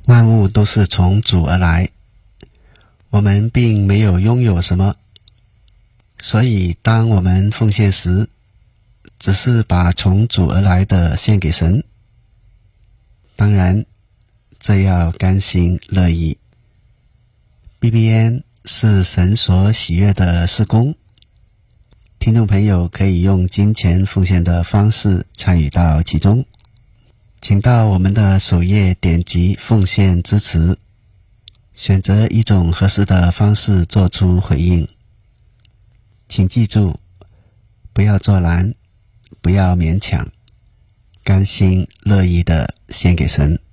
万物都是从主而来，我们并没有拥有什么，所以当我们奉献时，只是把从主而来的献给神。当然，这要甘心乐意。BBN 是神所喜悦的事工，听众朋友可以用金钱奉献的方式参与到其中。请到我们的首页点击奉献支持，选择一种合适的方式做出回应。请记住，不要做难，不要勉强，甘心乐意的献给神。